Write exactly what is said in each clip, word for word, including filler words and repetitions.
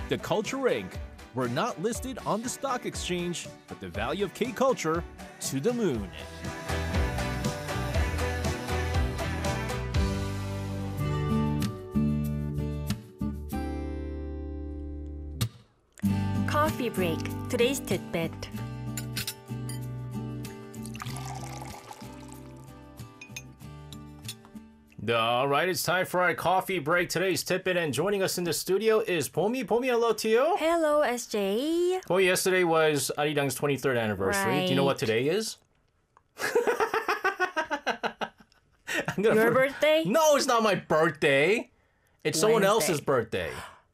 The Culture Incorporated. We're not listed on the stock exchange, but the value of K-Culture to the moon. Coffee break. Today's tidbit. All right, it's time for our coffee break. Today's tidbit, and joining us in the studio is Pomi. Pomi, hello to you. Hello, S J. Pomi, yesterday was Arirang's twenty-third anniversary. Right. Do you know what today is? I'm gonna Your for- birthday? No, it's not my birthday. It's someone Wednesday. else's birthday.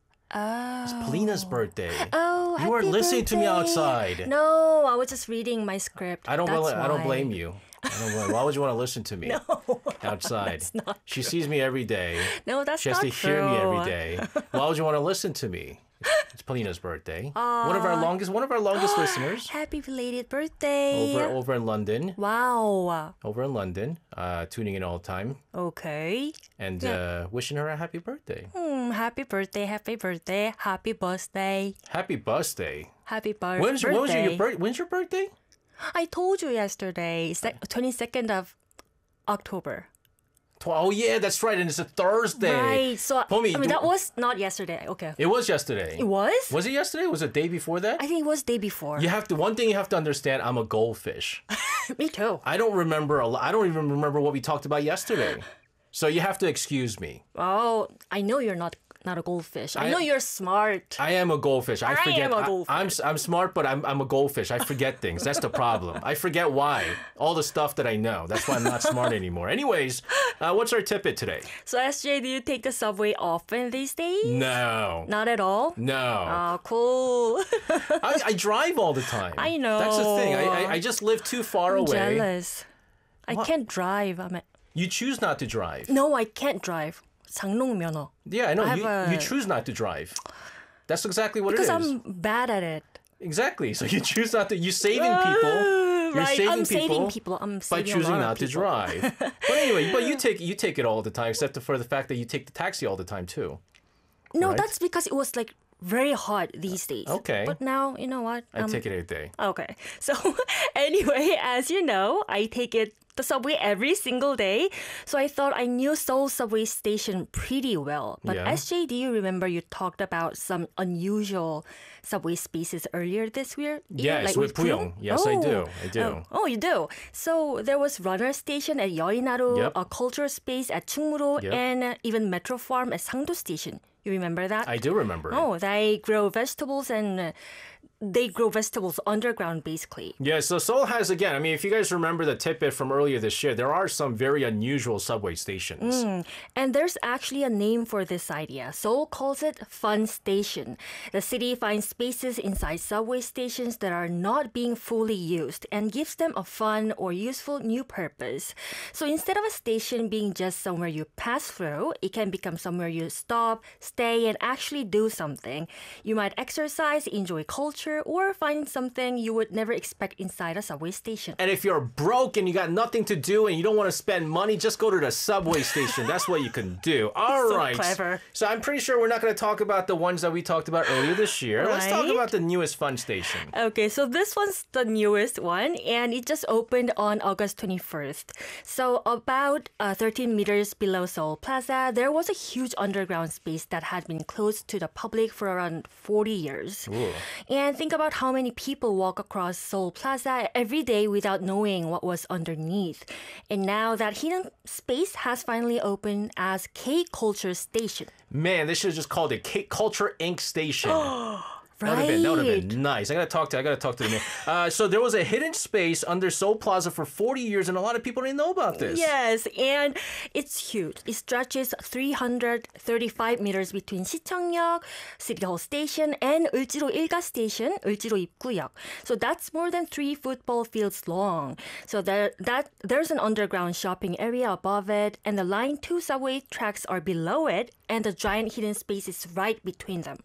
Oh. It's Polina's birthday. Oh, You were happy listening to me birthday. outside. No, I was just reading my script. I don't. That's bl- I don't why. blame you. I don't blame. Why would you want to listen to me No, outside? that's not She sees me every day. No, that's She has not to true. hear me every day. Why would you want to listen to me? It's, it's Polina's birthday. One of our longest, one of our longest listeners Happy belated birthday. over over in London. Wow. Over in London, uh, tuning in all the time Okay. and Yeah. uh, wishing her a happy birthday. Hmm, happy birthday, happy birthday, happy birthday, Happy birthday. happy bir- When's birthday. when was your, your birth? When's your birthday? I told you yesterday. It's like twenty-second of October. Tw- Oh yeah, that's right, and it's a Thursday. Right. So Pomi, I mean do- that was not yesterday. Okay. It was yesterday. It was? Was it yesterday? Was it the day before that? I think it was day before. You have to. One thing you have to understand. I'm a goldfish. Me too. I don't remember a lot. I don't even remember what we talked about yesterday. So you have to excuse me. Oh, I know you're not not a goldfish. I, I- know you're smart. I am a goldfish. I I forget. am a goldfish. I, am I'm smart, but I'm I'm a goldfish. I forget things. That's the problem. I forget why. All the stuff that I know. That's why I'm not smart anymore. Anyways, uh, what's our tidbit today? So S J, do you take the subway often these days? No. Not at all. No. Oh, cool. I, I drive all the time. I know. That's the thing. I, I, I just live too far I'm away. jealous. I What? can't drive. I'm a... You choose not to drive. No, I can't drive. 장롱 면허. Yeah, I know. I you, have a- you choose not to drive. That's exactly what Because it is. I'm bad at it. Exactly. So you choose not to. You're saving people. You're right, saving I'm people. saving people. I'm By saving a choosing lot not of to people. drive. But anyway, but you take you take it all the time, except for the fact that you take the taxi all the time too. No, Right? that's because it was like very hot these days. Okay. But now, you know what? I take it every day. Okay. So anyway, as you know, I take it the subway every single day. So I thought I knew Seoul subway station pretty well. But Yeah. S J, do you remember you talked about some unusual subway spaces earlier this year? year, Yes, with Puyong. Yes, I do. I do. Oh, oh, you do. So there was Runner Station at Yoinaru, Yep. a cultural space at Chungmuro, Yep. and uh, even Metro Farm at Sangdo Station. You remember that? I do remember it. Oh, they grow vegetables and uh, they grow vegetables underground, basically. Yeah, so Seoul has, again, I mean, if you guys remember the tidbit from earlier this year, there are some very unusual subway stations. And there's actually a name for this idea. Seoul calls it Fun Station. The city finds spaces inside subway stations that are not being fully used and gives them a fun or useful new purpose. So instead of a station being just somewhere you pass through, it can become somewhere you stop, stay, and actually do something. You might exercise, enjoy culture, or find something you would never expect inside a subway station. And if you're broke and you got nothing to do and you don't want to spend money, just go to the subway station. That's what you can do. All So right. clever. So I'm pretty sure we're not going to talk about the ones that we talked about earlier this year. Let's talk Right. about the newest fun station. Okay, so this one's the newest one, and it just opened on August twenty-first. So about uh, thirteen meters below Seoul Plaza, there was a huge underground space that had been closed to the public for around forty years. Ooh. And think about how many people walk across Seoul Plaza every day without knowing what was underneath. And now that hidden space has finally opened as K-Culture Station. Man, they should have just called it K Culture Incorporated Station. That would have Right. been, that would have been nice. I gotta talk to I gotta talk to the man. Uh, so there was a hidden space under Seoul Plaza for forty years, and a lot of people didn't know about this. Yes, and it's huge. It stretches three hundred thirty-five meters between 시청역, City Hall Station, and 을지로 일가 Station, 을지로 입구역. So that's more than three football fields long. So there, that there's an underground shopping area above it, and the Line two subway tracks are below it, and the giant hidden space is right between them.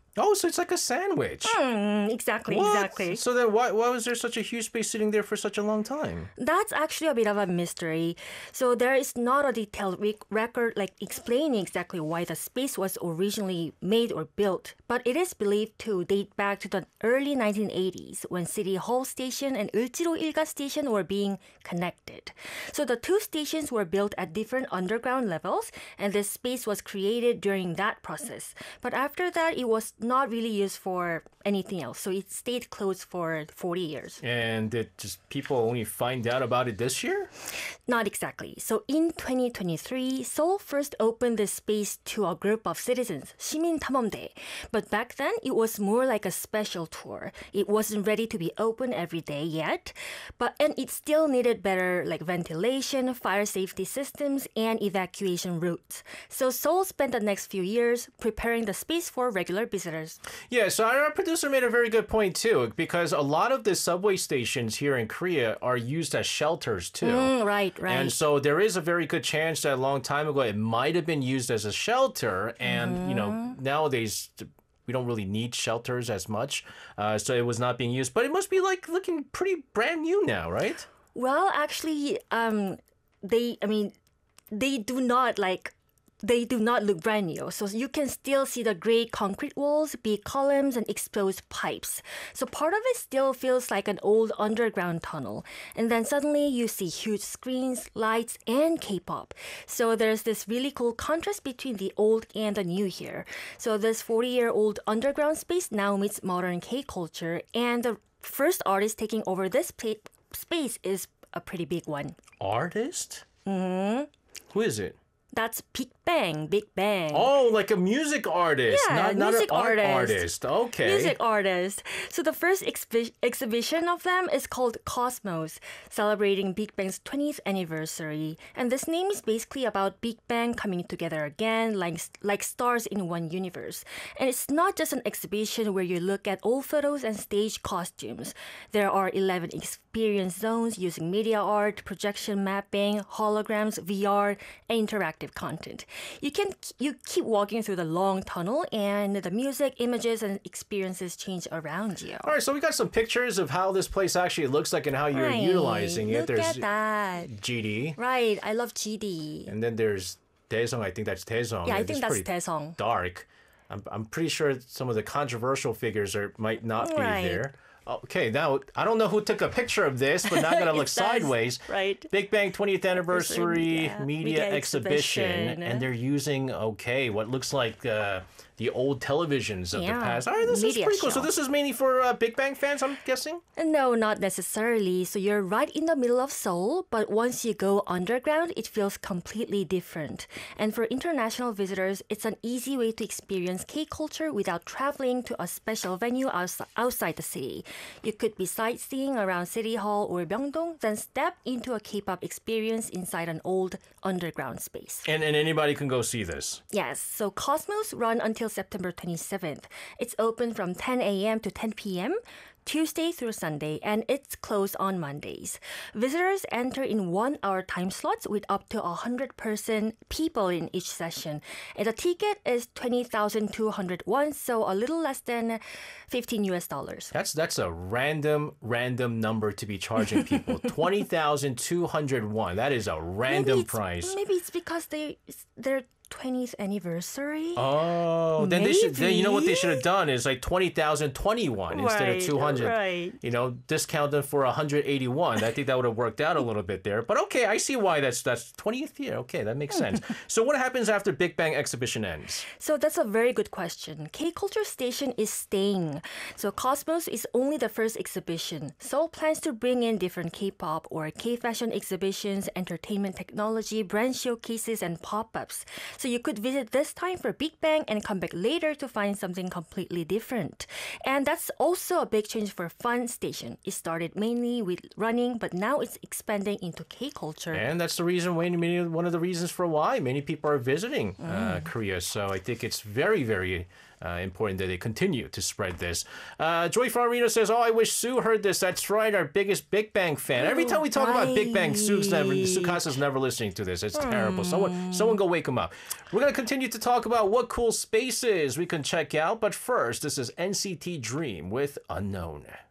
Oh, so it's like a sandwich. Mm, exactly, What? exactly. So then why, why was there such a huge space sitting there for such a long time? That's actually a bit of a mystery. So there is not a detailed rec- record like explaining exactly why the space was originally made or built, but it is believed to date back to the early nineteen eighties when City Hall Station and Ulchiro Ilga Station were being connected. So the two stations were built at different underground levels, and this space was created during that process. But after that, it was not really used for anything else. So it stayed closed for forty years. And did just people only find out about it this year? Not exactly. So in twenty twenty-three, Seoul first opened this space to a group of citizens, 시민탐험대. But back then, it was more like a special tour. It wasn't ready to be open every day yet, but and it still needed better like ventilation, fire safety systems, and evacuation routes. So Seoul spent the next few years preparing the space for regular visitors. Yeah, so our producer made a very good point too, because a lot of the subway stations here in Korea are used as shelters too. Mm, right, right. And so there is a very good chance that a long time ago it might have been used as a shelter. And, you know, nowadays we don't really need shelters as much. Uh, so it was not being used. But it must be like looking pretty brand new now, right? Well, actually, um, they, I mean, they do not like, they do not look brand new. So you can still see the gray concrete walls, big columns, and exposed pipes. So part of it still feels like an old underground tunnel. And then suddenly you see huge screens, lights, and K-pop. So there's this really cool contrast between the old and the new here. So this forty-year-old underground space now meets modern K-culture, and the first artist taking over this pa- space is a pretty big one. Artist? Mm-hmm. Who is it? That's Big Bang, Big Bang. Oh, like a music artist, Yeah, not, not music an art artist. artist. Okay. Music artist. So the first exhi- exhibition of them is called Cosmos, celebrating Big Bang's twentieth anniversary. And this name is basically about Big Bang coming together again, like, like stars in one universe. And it's not just an exhibition where you look at old photos and stage costumes. There are eleven experience zones using media art, projection mapping, holograms, V R, and interactive content. You can you keep walking through the long tunnel, and the music, images, and experiences change around you. All right, so we got some pictures of how this place actually looks like and how you're Right. utilizing it. Look There's at that. G D, Right, I love G D. and then there's Daesung. I think that's Daesung. Yeah, I and think it's that's pretty Daesung. dark. I'm I'm pretty sure some of the controversial figures are might not be Right. there. Okay, now I don't know who took a picture of this, but now I'm gonna look It does, sideways. right. Big Bang twentieth anniversary yeah, media, media exhibition, exhibition. and they're using okay, what looks like uh, the old televisions of Yeah, the past. All right, this is media pretty cool. So show. this is mainly for uh, Big Bang fans, I'm guessing. No, not necessarily. So you're right in the middle of Seoul, but once you go underground, it feels completely different. And for international visitors, it's an easy way to experience K-culture without traveling to a special venue outs- outside the city. You could be sightseeing around City Hall or Myeongdong, then step into a K-pop experience inside an old underground space. And and anybody can go see this. Yes, so Cosmos run until September twenty-seventh. It's open from ten a.m. to ten p.m. Tuesday through Sunday, and it's closed on Mondays. Visitors enter in one-hour time slots with up to one hundred person people in each session. And the ticket is twenty thousand two hundred won, so a little less than fifteen U S dollars. That's that's a random random number to be charging people. Twenty thousand two hundred one. That is a random maybe it's, price. Maybe it's because they they're twentieth anniversary. Oh, then they should. Then you know what they Maybe? should have done is like twenty thousand twenty-one instead of Right, two hundred. right. You know, discount them for one hundred eighty-one. I think that would have worked out a little bit there. But okay, I see why that's that's twentieth year. Okay, that makes sense. So what happens after Big Bang exhibition ends? So that's a very good question. K-Culture Station is staying. So Cosmos is only the first exhibition. Seoul plans to bring in different K-pop or K-fashion exhibitions, entertainment technology, brand showcases, and pop-ups. So you could visit this time for Big Bang and come back later to find something completely different. And that's also a big change for Fun Station. It started mainly with running, but now it's expanding into K-Culture. And that's the reason, many, many, one of the reasons for why many people are visiting uh, Korea. So I think it's very, very Uh, important that they continue to spread this. Uh, Joy Farino says, oh, I wish Sue heard this. That's right, our biggest Big Bang fan. Every time we talk right. about Big Bang, Sue's never, Sukasa's never listening to this. It's terrible. Someone, someone go wake him up. We're going to continue to talk about what cool spaces we can check out. But first, this is N C T Dream with Unknown.